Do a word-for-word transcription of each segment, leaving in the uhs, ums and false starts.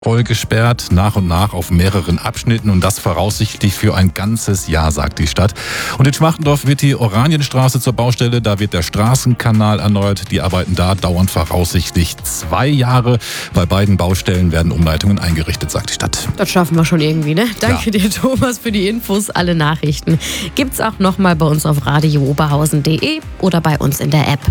voll gesperrt, nach und nach auf mehreren Abschnitten und das voraussichtlich für ein ganzes Jahr, sagt die Stadt. Und in Schmachtendorf wird die Oranienstraße zur Baustelle, da wird der Straßenkanal erneuert. Die Arbeiten da dauern voraussichtlich zwei Jahre. Bei beiden Baustellen werden Umleitungen eingerichtet, sagt die Stadt. Das schaffen wir schon irgendwie, ne? Danke ja. dir, Thomas, für die Infos. Alle Nachrichten gibt's auch nochmal bei uns auf radio oberhausen punkt de oder bei uns in der App.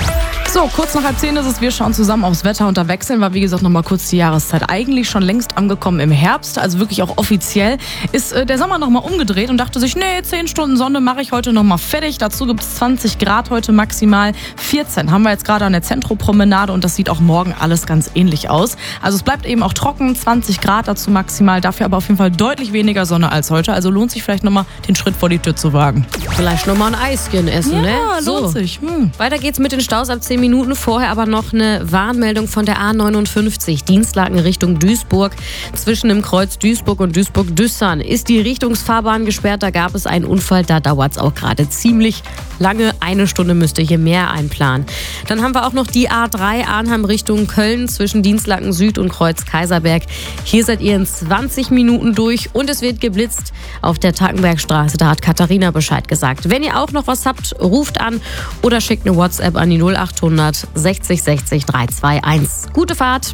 So, kurz nach halb zehn ist es. Wir schauen zusammen aufs Wetter und da wechseln wir, wie gesagt, nochmal kurz die Jahreszeit. Eigentlich schon längst angekommen im Herbst, also wirklich auch offiziell, ist äh, der Sommer nochmal umgedreht und dachte sich, nee, zehn Stunden Sonne mache ich heute nochmal fertig. Dazu gibt es zwanzig Grad heute maximal. vierzehn haben wir jetzt gerade an der Zentropromenade und das sieht auch morgen alles ganz ähnlich aus. Also es bleibt eben auch trocken, zwanzig Grad dazu maximal, dafür aber auf jeden Fall deutlich weniger Sonne als heute. Also lohnt sich vielleicht nochmal den Schritt vor die Tür zu wagen. Vielleicht nochmal ein Eischen essen, ja, ne? Ja, lohnt so. sich. Hm. Weiter geht's mit den Staus ab zehn Minuten. Vorher aber noch eine Warnmeldung von der A neunundfünfzig. Dienstlaken Richtung Duisburg. Zwischen dem Kreuz Duisburg und Duisburg-Düssern ist die Richtungsfahrbahn gesperrt. Da gab es einen Unfall. Da dauert es auch gerade ziemlich lange. Eine Stunde müsst ihr hier mehr einplanen. Dann haben wir auch noch die A drei Arnhem Richtung Köln zwischen Dienstlaken Süd und Kreuz Kaiserberg. Hier seid ihr in zwanzig Minuten durch und es wird geblitzt auf der Tackenbergstraße. Da hat Katharina Bescheid gesagt. Wenn ihr auch noch was habt, ruft an oder schickt eine WhatsApp an die null achthundert sechzig sechzig dreihunderteinundzwanzig. Gute Fahrt!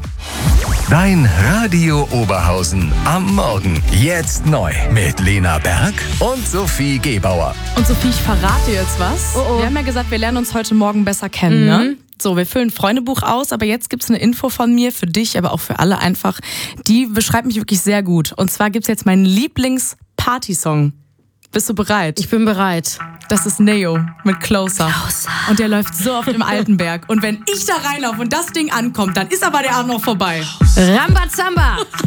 Dein Radio Oberhausen am Morgen. Jetzt neu mit Lena Berg und Sophie Gebauer. Und Sophie, ich verrate dir jetzt was. Oh oh. Wir haben ja gesagt, wir lernen uns heute Morgen besser kennen, Mhm. ne? So, wir füllen ein Freundebuch aus, aber jetzt gibt's eine Info von mir für dich, aber auch für alle einfach. Die beschreibt mich wirklich sehr gut. Und zwar gibt's jetzt meinen Lieblings-Party-Song. Bist du bereit? Ich bin bereit. Das ist Neo mit Closer. Closer. Und der läuft so oft im Altenberg. Und wenn ich da reinlaufe und das Ding ankommt, dann ist aber der Abend noch vorbei. Rambazamba!